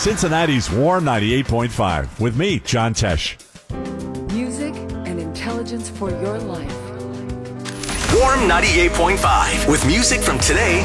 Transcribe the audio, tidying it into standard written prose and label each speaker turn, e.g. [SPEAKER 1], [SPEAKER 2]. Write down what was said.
[SPEAKER 1] Cincinnati's Warm 98.5 with me, John Tesh.
[SPEAKER 2] Music and intelligence for your life.
[SPEAKER 3] Warm 98.5 with music from today